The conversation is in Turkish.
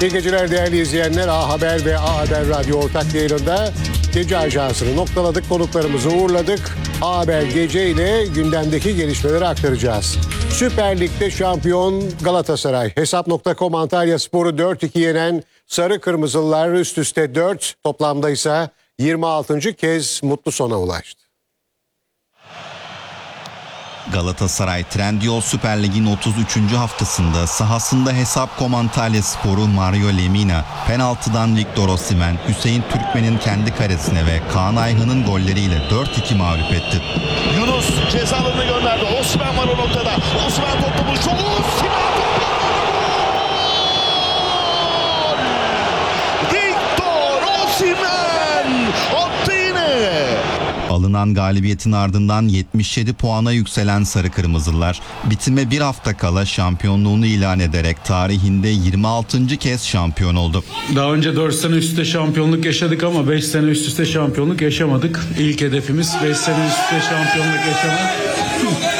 İyi geceler değerli izleyenler. A Haber ve A Haber Radyo ortak yayınında Gece Ajansı'nı noktaladık. Konuklarımızı uğurladık. A Haber Gece ile gündemdeki gelişmeleri aktaracağız. Süper Lig'de şampiyon Galatasaray. Hesap.com Antalya Spor'u 4-2 yenen Sarı Kırmızılılar üst üste 4, toplamda ise 26. kez mutlu sona ulaştı. Galatasaray Trendyol Süper Lig'in 33. haftasında sahasında Hesap.com Antalya Sporu Mario Lemina, penaltıdan Victor Osimhen, Hüseyin Türkmen'in kendi karesine ve Kaan Ayhan'ın golleriyle 4-2 mağlup etti. Yunus ceza alanına gönderdi. Osimhen var o noktada. Osimhen topu buluştu. Osimhen topu! Victor Osimhen attı yine. Alınan galibiyetin ardından 77 puana yükselen Sarı Kırmızılar, bitime bir hafta kala şampiyonluğunu ilan ederek tarihinde 26. kez şampiyon oldu. Daha önce 4 sene üst üste şampiyonluk yaşadık ama 5 sene üst üste şampiyonluk yaşamadık. İlk hedefimiz 5 sene üst üste şampiyonluk yaşamak.